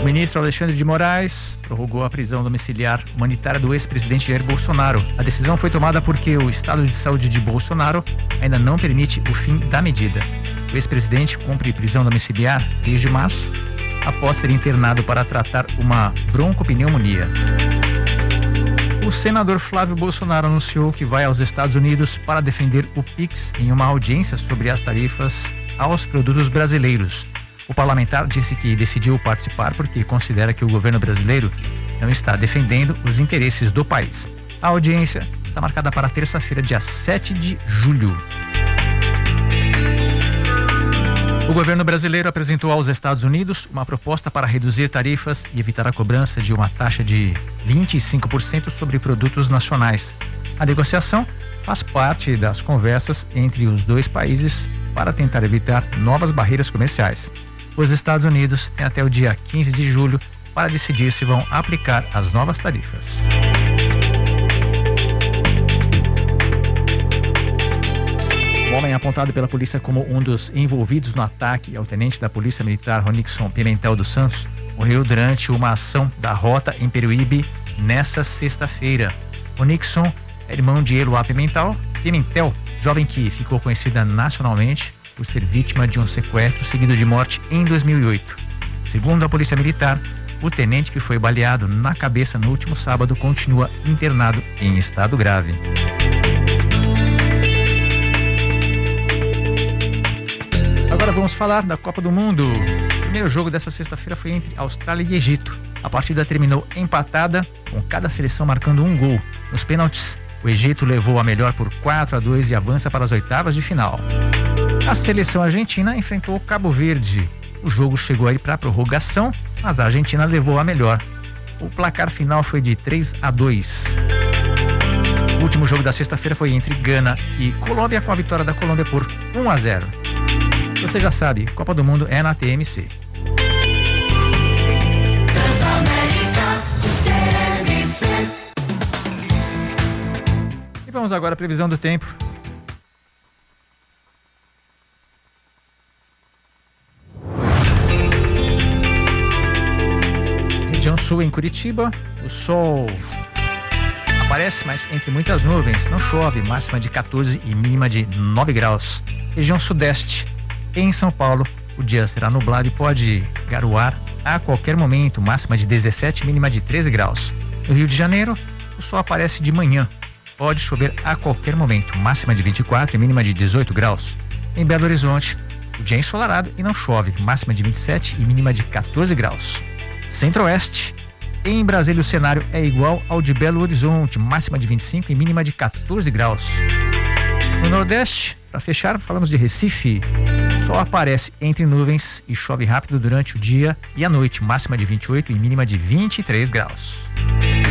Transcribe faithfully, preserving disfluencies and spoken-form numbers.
O ministro Alexandre de Moraes prorrogou a prisão domiciliar humanitária do ex-presidente Jair Bolsonaro. A decisão foi tomada porque o estado de saúde de Bolsonaro ainda não permite o fim da medida. O ex-presidente cumpre prisão domiciliar desde março, após ser internado para tratar uma broncopneumonia. O senador Flávio Bolsonaro anunciou que vai aos Estados Unidos para defender o Pix em uma audiência sobre as tarifas aos produtos brasileiros. O parlamentar disse que decidiu participar porque considera que o governo brasileiro não está defendendo os interesses do país. A audiência está marcada para terça-feira, dia sete de julho. O governo brasileiro apresentou aos Estados Unidos uma proposta para reduzir tarifas e evitar a cobrança de uma taxa de vinte e cinco por cento sobre produtos nacionais. A negociação faz parte das conversas entre os dois países para tentar evitar novas barreiras comerciais. Os Estados Unidos têm até o dia quinze de julho para decidir se vão aplicar as novas tarifas. O homem apontado pela polícia como um dos envolvidos no ataque ao tenente da Polícia Militar Ronixon Pimentel dos Santos morreu durante uma ação da Rota em Peruíbe nesta sexta-feira. Ronixon é irmão de Eloá Pimentel, Pimentel, jovem que ficou conhecida nacionalmente por ser vítima de um sequestro seguido de morte em dois mil e oito. Segundo a Polícia Militar, o tenente que foi baleado na cabeça no último sábado continua internado em estado grave. Agora vamos falar da Copa do Mundo. O primeiro jogo dessa sexta-feira foi entre Austrália e Egito. A partida terminou empatada, com cada seleção marcando um gol. Nos pênaltis, o Egito levou a melhor por quatro a dois e avança para as oitavas de final. A seleção argentina enfrentou o Cabo Verde. O jogo chegou aí para a prorrogação, mas a Argentina levou a melhor. O placar final foi de três a dois. O último jogo da sexta-feira foi entre Gana e Colômbia, com a vitória da Colômbia por um a zero. Você já sabe, Copa do Mundo é na T M C. E vamos agora à previsão do tempo. Região sul em Curitiba, o sol aparece, mas entre muitas nuvens, não chove, máxima de quatorze e mínima de nove graus. Região sudeste, em São Paulo, o dia será nublado e pode garoar a qualquer momento, máxima de dezessete, mínima de treze graus. No Rio de Janeiro, o sol aparece de manhã, pode chover a qualquer momento, máxima de vinte e quatro e mínima de dezoito graus. Em Belo Horizonte, o dia é ensolarado e não chove, máxima de vinte e sete e mínima de quatorze graus. Centro-Oeste, em Brasília o cenário é igual ao de Belo Horizonte, máxima de vinte e cinco e mínima de quatorze graus. No Nordeste, para fechar, falamos de Recife. O sol aparece entre nuvens e chove rápido durante o dia e a noite, máxima de vinte e oito e mínima de vinte e três graus.